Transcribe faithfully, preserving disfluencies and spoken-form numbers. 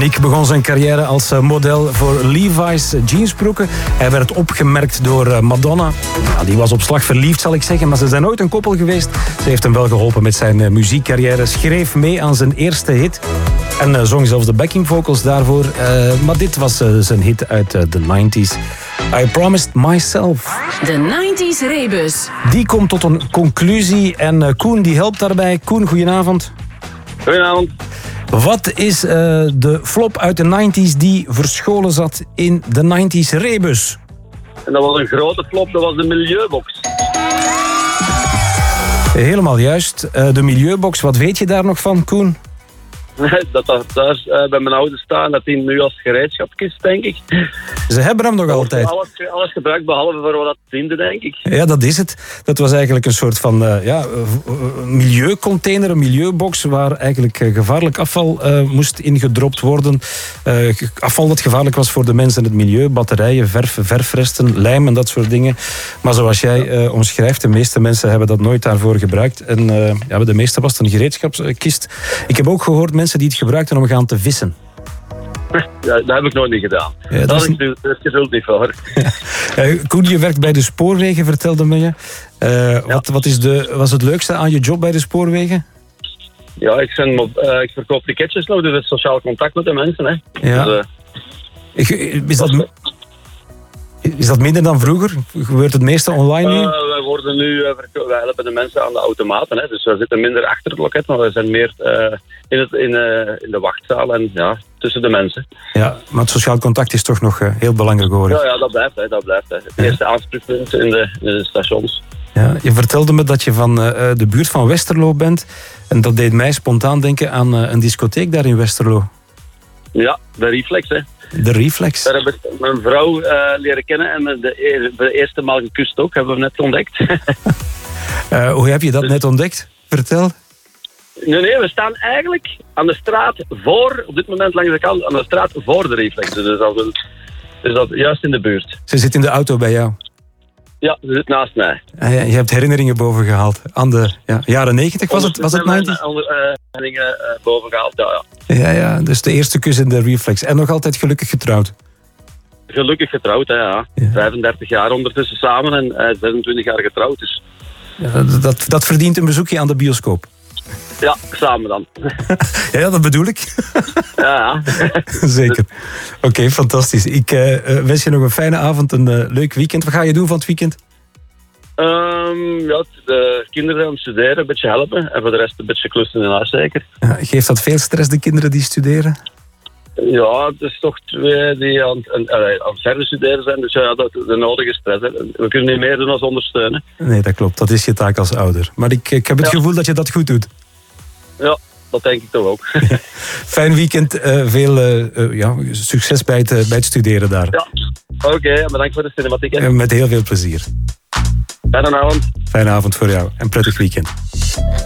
Nick begon zijn carrière als model voor Levi's jeansbroeken. Hij werd opgemerkt door Madonna. Ja, die was op slag verliefd, zal ik zeggen, maar ze zijn nooit een koppel geweest. Ze heeft hem wel geholpen met zijn muziekcarrière. Schreef mee aan zijn eerste hit. En zong zelfs de backing vocals daarvoor. Uh, maar dit was uh, zijn hit uit uh, de nineties. I Promised Myself. De nineties Rebus. Die komt tot een conclusie en uh, Koen die helpt daarbij. Koen, goedenavond. Goedenavond. Wat is uh, de flop uit de nineties die verscholen zat in de nineties Rebus? En dat was een grote flop, dat was de Milieubox. Helemaal juist. Uh, de Milieubox, wat weet je daar nog van, Koen? Dat dat thuis uh, bij mijn ouders staan, dat die nu als gereedschapkist, denk ik. Ze hebben hem nog altijd. Alles, alles gebruikt, behalve voor wat dat diende, denk ik. Ja, dat is het. Dat was eigenlijk een soort van uh, ja, uh, milieucontainer, een milieubox, waar eigenlijk uh, gevaarlijk afval uh, moest ingedropt worden. Uh, afval dat gevaarlijk was voor de mensen en het milieu. Batterijen, verf, verfresten, lijm en dat soort dingen. Maar zoals jij uh, omschrijft, de meeste mensen hebben dat nooit daarvoor gebruikt. En uh, ja, de meeste was het een gereedschapskist. Ik heb ook gehoord mensen die het gebruikten om gaan te vissen. Ja, dat heb ik nooit niet gedaan. Ja, dat, dat is ik dus geduld niet voor. uh, Koen, je werkt bij de spoorwegen, vertelde me je. Uh, ja. wat, wat is de, was het leukste aan je job bij de spoorwegen? Ja, ik, ben, uh, ik verkoop ticketjes nog, dus het sociaal contact met de mensen. Hè. Ja. Dus, uh, is, dat, is dat minder dan vroeger? Gebeurt het meeste online nu? Uh, wij, worden nu uh, wij helpen de mensen aan de automaten. Hè. Dus we zitten minder achter het loket, maar we zijn meer uh, in, het, in, uh, in de wachtzaal en ja, tussen de mensen. Ja, maar het sociaal contact is toch nog uh, heel belangrijk, hoor ik. Ja, ja, dat blijft. Hè, dat blijft hè. Het ja. eerste aanspreekpunt in de, in de stations. Ja, je vertelde me dat je van uh, de buurt van Westerlo bent. En dat deed mij spontaan denken aan uh, een discotheek daar in Westerlo. Ja, de Reflex, hè. De Reflex. Daar heb ik mijn vrouw uh, leren kennen en de, de eerste maal gekust ook, hebben we net ontdekt. uh, hoe heb je dat dus, net ontdekt? Vertel. Nee, nee, we staan eigenlijk aan de straat voor, op dit moment langs de kant, aan de straat voor de Reflex. Dus dat is, dus dat juist in de buurt. Ze zit in de auto bij jou? Ja, ze zit naast mij. Ah, ja, je hebt herinneringen boven gehaald. Aan de ja, jaren negentig was het, was het negentig? Herinneringen uh, boven gehaald, ja, ja. Ja, ja, dus de eerste kus in de Reflex. En nog altijd gelukkig getrouwd? Gelukkig getrouwd, hè, ja. ja. vijfendertig jaar ondertussen samen en uh, zesentwintig jaar getrouwd. Dus. Ja, dat, dat verdient een bezoekje aan de bioscoop. Ja, samen dan. Ja, dat bedoel ik. Ja, ja. Zeker. Oké, okay, fantastisch. Ik uh, wens je nog een fijne avond, een uh, leuk weekend. Wat ga je doen van het weekend? Um, ja, de kinderen aan het studeren, een beetje helpen. En voor de rest een beetje klussen in huis, zeker. Ja, geeft dat veel stress, de kinderen die studeren? Ja, het is toch twee die aan, aan, aan het verder studeren zijn. Dus ja, dat is de nodige stress. Hè. We kunnen niet meer doen als ondersteunen. Nee, dat klopt. Dat is je taak als ouder. Maar ik, ik heb het ja. gevoel dat je dat goed doet. Ja, dat denk ik toch ook. Fijn weekend. Uh, veel uh, uh, ja, succes bij het, uh, bij het studeren daar. Ja, oké. Okay, bedankt voor de cinematiek. Uh, met heel veel plezier. Fijne avond. Fijne avond voor jou en prettig weekend.